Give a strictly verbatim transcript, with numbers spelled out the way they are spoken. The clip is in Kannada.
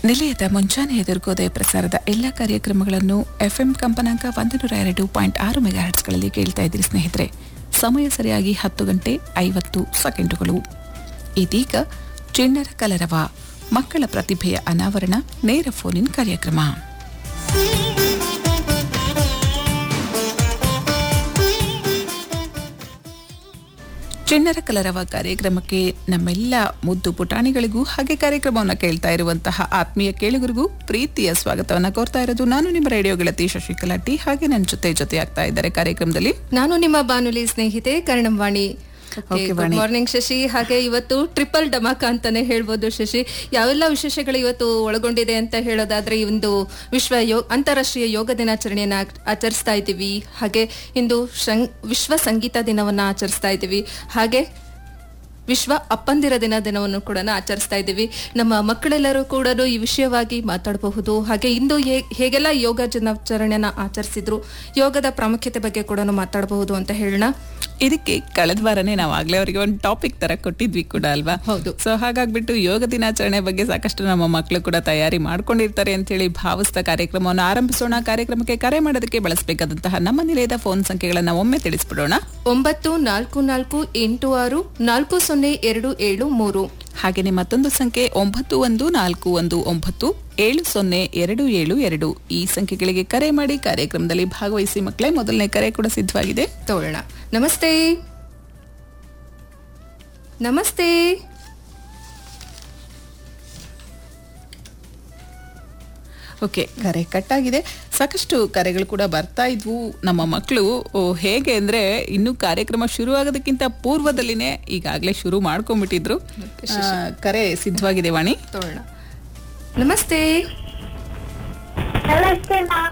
ನಿಲಯದ ಮುಂಜಾನೆ ಎದುರ್ಗೋದೆ ಪ್ರಸಾರದ ಎಲ್ಲ ಕಾರ್ಯಕ್ರಮಗಳನ್ನು ಎಫ್ಎಂ ಕಂಪನಾಂಕ ಒಂದು ನೂರ ಎರಡು ಪಾಯಿಂಟ್ ಆರು ಮೆಗಾಹರ್ಟ್ಸ್ಗಳಲ್ಲಿ ಕೇಳ್ತಾ ಇದ್ದೀರಿ ಸ್ನೇಹಿತರೆ. ಸಮಯ ಸರಿಯಾಗಿ ಹತ್ತು ಗಂಟೆ ಐವತ್ತು ಸೆಕೆಂಡುಗಳು. ಇದೀಗ ಚಿಣ್ಣರ ಕಲರವ ಮಕ್ಕಳ ಪ್ರತಿಭೆಯ ಅನಾವರಣ ನೇರ ಫೋನಿನ್ ಕಾರ್ಯಕ್ರಮ. ಚಿಣ್ಣರ ಕಲರವ ಕಾರ್ಯಕ್ರಮಕ್ಕೆ ನಮ್ಮೆಲ್ಲ ಮುದ್ದು ಪುಟಾಣಿಗಳಿಗೂ ಹಾಗೆ ಕಾರ್ಯಕ್ರಮವನ್ನು ಕೇಳ್ತಾ ಇರುವಂತಹ ಆತ್ಮೀಯ ಕೇಳುಗರಿಗೂ ಪ್ರೀತಿಯ ಸ್ವಾಗತವನ್ನು ಕೋರ್ತಾ ಇರೋದು ನಾನು ನಿಮ್ಮ ರೇಡಿಯೋ ಗೆಳತಿ ಶಶಿಕಲಾ ಟಿ. ಹಾಗೆ ನನ್ನ ಜೊತೆ ಜೊತೆ ಆಗ್ತಾ ಇದ್ದಾರೆ ಕಾರ್ಯಕ್ರಮದಲ್ಲಿ ನಾನು ನಿಮ್ಮ ಬಾನುಲಿ ಸ್ನೇಹಿತೆ ಕರ್ಣಂವಾಣಿ. Good morning Shashi. ಹಾಗೆ ಇವತ್ತು ಟ್ರಿಪಲ್ ಡಮಾಕ ಅಂತಾನೆ ಹೇಳ್ಬೋದು ಶಶಿ. ಯಾವೆಲ್ಲ ವಿಶೇಷಗಳು ಇವತ್ತು ಒಳಗೊಂಡಿದೆ ಅಂತ ಹೇಳೋದಾದ್ರೆ, ಒಂದು ವಿಶ್ವ ಯೋ ಅಂತಾರಾಷ್ಟ್ರೀಯ ಯೋಗ ದಿನಾಚರಣೆಯನ್ನ ಆಚರಿಸ್ತಾ ಇದ್ದೀವಿ. ಹಾಗೆ ಇಂದು ವಿಶ್ವ ಸಂಗೀತ ದಿನವನ್ನ ಆಚರಿಸ್ತಾ ಇದ್ದೀವಿ. ಹಾಗೆ ವಿಶ್ವ ಅಪ್ಪಂದಿರ ದಿನ ದಿನವನ್ನು ಕೂಡ ಆಚರಿಸ್ತಾ ಇದ್ದೀವಿ. ನಮ್ಮ ಮಕ್ಕಳೆಲ್ಲರೂ ಕೂಡ ಈ ವಿಷಯವಾಗಿ ಮಾತಾಡಬಹುದು. ಹಾಗೆ ಇಂದು ಹೇಗೆಲ್ಲ ಯೋಗ ದಿನಾಚರಣೆಯನ್ನ ಆಚರಿಸಿದ್ರು, ಯೋಗದ ಪ್ರಾಮುಖ್ಯತೆ ಬಗ್ಗೆ ಕೂಡ ಮಾತಾಡಬಹುದು ಅಂತ ಹೇಳೋಣ. ಇದಕ್ಕೆ ಕಳೆದ ವಾರನೇ ನಾವು ಆಗ್ಲೇ ಅವರಿಗೆ ಒಂದು ಟಾಪಿಕ್ ತರ ಕೊಟ್ಟಿದ್ವಿ ಕೂಡ ಅಲ್ವಾ? ಹೌದು. ಸೊ ಹಾಗಾಗ್ಬಿಟ್ಟು ಯೋಗ ದಿನಾಚರಣೆ ಬಗ್ಗೆ ಸಾಕಷ್ಟು ನಮ್ಮ ಮಕ್ಕಳು ಕೂಡ ತಯಾರಿ ಮಾಡ್ಕೊಂಡಿರ್ತಾರೆ ಅಂತ ಹೇಳಿ ಭಾವಿಸ್ತಾ ಕಾರ್ಯಕ್ರಮವನ್ನು ಆರಂಭಿಸೋಣ. ಕಾರ್ಯಕ್ರಮಕ್ಕೆ ಕರೆ ಮಾಡೋದಕ್ಕೆ ಬಳಸಬೇಕಾದಂತಹ ನಮ್ಮ ನಿಲಯದ ಫೋನ್ ಸಂಖ್ಯೆಗಳನ್ನ ಒಮ್ಮೆ ತಿಳಿಸ್ಬಿಡೋಣ. ಒಂಬತ್ತು ನಾಲ್ಕು ನಾಲ್ಕು ಎಂಟು ಆರು ನಾಲ್ಕು ಸೊನ್ನೆ ಎರಡು ಏಳು ಮೂರು. ಹಾಗೆಯೇ ಮತ್ತೊಂದು ಸಂಖ್ಯೆ ಒಂಬತ್ತು ಒಂದು ನಾಲ್ಕು ಒಂದು ಒಂಬತ್ತು ಏಳು ಸೊನ್ನೆ ಎರಡು ಏಳು ಎರಡು. ಈ ಸಂಖ್ಯೆಗಳಿಗೆ ಕರೆ ಮಾಡಿ ಕಾರ್ಯಕ್ರಮದಲ್ಲಿ ಭಾಗವಹಿಸಿ ಮಕ್ಕಳೇ. ಮೊದಲನೇ ಕರೆ ಕೂಡ ಸಿದ್ಧವಾಗಿದೆ, ತಗೊಳ್ಳೋಣ. ನಮಸ್ತೆ ನಮಸ್ತೆ ಓಕೆ, ಕರೆ ಕಟ್ಟಾಗಿದೆ. ಸಾಕಷ್ಟು ಕರೆಗಳು ಕೂಡ ಬರ್ತಾ ಇದ್ವು. ನಮ್ಮ ಮಕ್ಕಳು ಹೇಗೆ ಅಂದ್ರೆ ಇನ್ನು ಕಾರ್ಯಕ್ರಮ ಶುರು ಆಗೋದಕ್ಕಿಂತ ಪೂರ್ವದಲ್ಲಿನೇ ಈಗಾಗಲೇ ಶುರು ಮಾಡ್ಕೊಂಡ್ಬಿಟ್ಟಿದ್ರು. ಕರೆ ಸಿದ್ಧವಾಗಿದೆ ವಾಣಿ, ತಗೊಳ್ಳೋಣ. ನಮಸ್ತೆ ನಮಸ್ತೆ.